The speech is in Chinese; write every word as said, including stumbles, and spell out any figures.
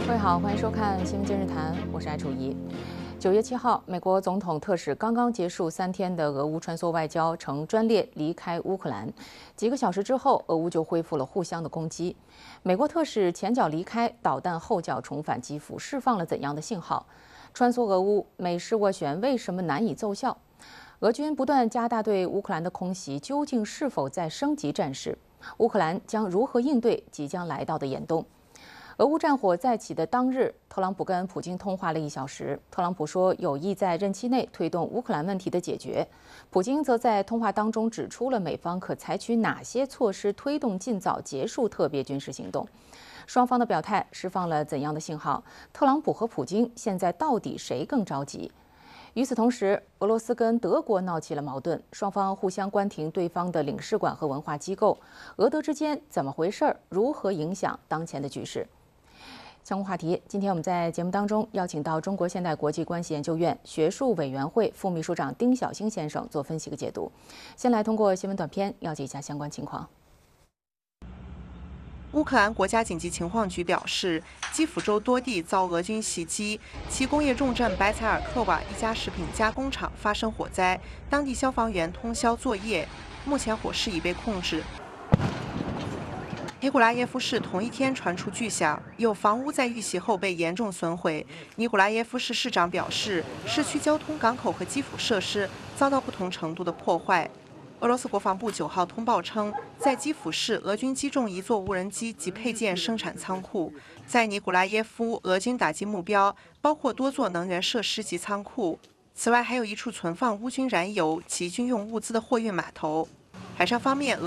各位好，欢迎收看《新闻今日谈》，我是艾楚怡。九月七号，美国总统特使刚刚结束三天的俄乌穿梭外交，乘专列离开乌克兰。几个小时之后，俄乌就恢复了互相的攻击。美国特使前脚离开，导弹后脚重返基辅，释放了怎样的信号？穿梭俄乌，美式斡旋为什么难以奏效？俄军不断加大对乌克兰的空袭，究竟是否在升级战事？乌克兰将如何应对即将来到的严冬？俄乌战火再起的当日，特朗普跟普京通话了一小时。特朗普说有意在任期内推动乌克兰问题的解决，普京则在通话当中指出了美方可采取哪些措施推动尽早结束特别军事行动。双方的表态释放了怎样的信号？特朗普和普京现在到底谁更着急？与此同时，俄罗斯跟德国闹起了矛盾，双方互相关停对方的领事馆和文化机构。俄德之间怎么回事？如何影响当前的局势？相关话题，今天我们在节目当中邀请到中国现代国际关系研究院学术委员会副秘书长丁晓星先生做分析和解读。先来通过新闻短片了解一下相关情况。 乌克兰国家紧急情况局表示，基辅州多地遭俄军袭击，其工业重镇白采尔克瓦一家食品加工厂发生火灾，当地消防员通宵作业，目前火势已被控制。尼古拉耶夫市同一天传出巨响，有房屋在遇袭后被严重损毁。尼古拉耶夫市市长表示，市区交通、港口和基辅设施遭到不同程度的破坏。俄罗斯国防部九号通报称，在基辅市，俄军击中一座无人机及配件生产仓库。在尼古拉耶夫，俄军打击目标包括多座能源设施及仓库。此外，还有一处存放乌军燃油及军用物资的货运码头。海上方面，俄